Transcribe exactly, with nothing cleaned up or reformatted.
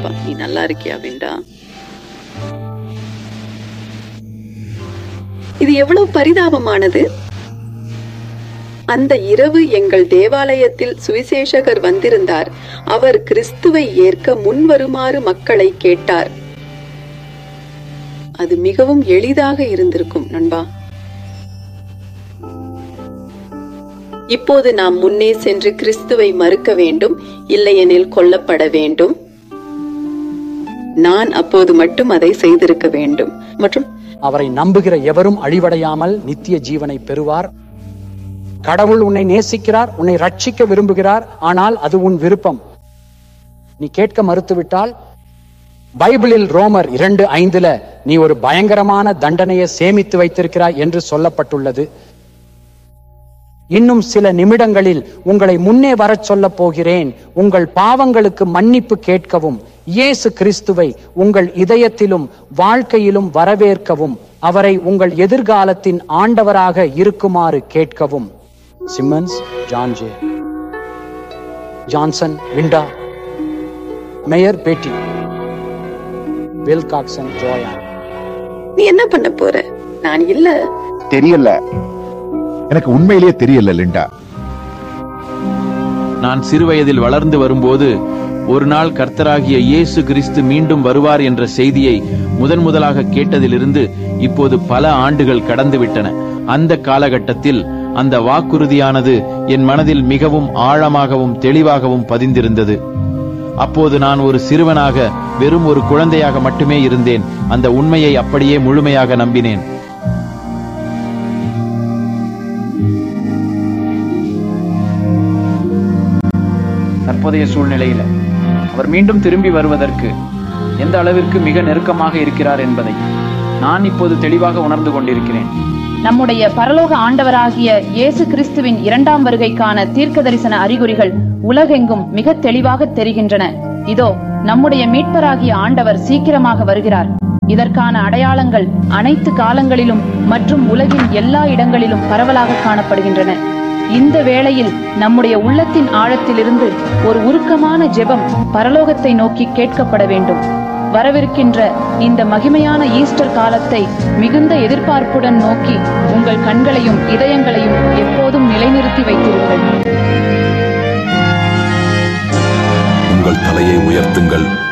இல்லப்பா. நீ நல்லா இருக்கியா விண்டா? இது எவ்வளவு பரிதாபமானது. அந்த இரவு எங்கள் தேவாலயத்தில் சுவிசேஷகர் வந்திருந்தார். அவர் கிறிஸ்துவை ஏற்க முன்வருமாறு மக்களை கேட்டார். அது மிகவும் எளிதாக இருந்திருக்கும் நண்பா. இப்போது நாம் முன்னே சென்று கிறிஸ்துவை மறுக்க வேண்டும், இல்லையெனில் கொல்லப்பட வேண்டும். நான் அப்போது மட்டும் அதை செய்திருக்க வேண்டும். மற்றும் அவரை நம்புகிற எவரும் அழிவடையாமல் நித்திய ஜீவனை பெறுவார். கடவுள் உன்னை நேசிக்கிறார், உன்னை ரட்சிக்க விரும்புகிறார். ஆனால் அது உன் விருப்பம். நீ கேட்க மறுத்துவிட்டால், பைபிளில் ரோமர் இரண்டு ஐந்துல நீ ஒரு பயங்கரமான தண்டனையை சேமித்து வைத்திருக்கிறாய் என்று சொல்லப்பட்டுள்ளது. இன்னும் சில நிமிடங்களில் உங்களை முன்னே வரச் சொல்ல போகிறேன். உங்கள் பாவங்களுக்கு மன்னிப்பு கேட்கவும், இயேசு கிறிஸ்துவை உங்கள் இதயத்திலும் வாழ்க்கையிலும் வரவேற்கவும், அவரை உங்கள் எதிர்காலத்தின் ஆண்டவராக இருக்குமாறு கேட்கவும். Simmons, John J, Johnson, விண்டா, mayor பேட்டி, வில்காக்சன், ஜோயான். நீ என்ன பண்ண போற? நான் இல்ல. தெரியல, எனக்கு உண்மையிலேயே தெரியல லிண்டா. நான் சிறுவயதில் வளர்ந்து வரும்போது ஒரு நாள் கர்த்தராகிய இயேசு கிறிஸ்து மீண்டும் வருவார் என்ற செய்தியை முதன் முதலாக கேட்டதிலிருந்து இப்போது பல ஆண்டுகள் கடந்து விட்டன. அந்த காலகட்டத்தில் அந்த வாக்குறுதியானது என் மனதில் மிகவும் ஆழமாகவும் தெளிவாகவும் பதிந்திருந்தது. அப்போது நான் ஒரு சிறுவனாக, வெறும் ஒரு குழந்தையாக மட்டுமே இருந்தேன். அந்த உண்மையை அப்படியே முழுமையாக நம்பினேன். தற்போதைய சூழ்நிலையில அவர் மீண்டும் திரும்பி வருவதற்கு எந்த அளவிற்கு மிக நெருக்கமாக இருக்கிறார் என்பதை நான் இப்போது தெளிவாக உணர்ந்து கொண்டிருக்கிறேன். நம்முடைய பரலோக ஆண்டவராகிய இயேசு கிறிஸ்துவின் இரண்டாம் வருகைக்கான தீர்க்க தரிசன அறிகுறிகள் உலகெங்கும் மிக தெளிவாக தெரிகின்றன. இதோ நம்முடைய மீட்பராகிய ஆண்டவர் சீக்கிரமாக வருகிறார். இதற்கான அடையாளங்கள் அனைத்து காலங்களிலும் மற்றும் உலகின் எல்லா இடங்களிலும் பரவலாக காணப்படுகின்றன. இந்த வேளையில் நம்முடைய உள்ளத்தின் ஆழத்திலிருந்து ஒரு உருக்கமான ஜெபம் பரலோகத்தை நோக்கி கேட்கப்பட வேண்டும். வரவிருக்கின்ற இந்த மகிமையான ஈஸ்டர் காலத்தை மிகுந்த எதிர்பார்ப்புடன் நோக்கி உங்கள் கண்களையும் இதயங்களையும் எப்போதும் நிலைநிறுத்தி வைத்திருங்கள். உங்கள் தலையை உயர்த்துங்கள்.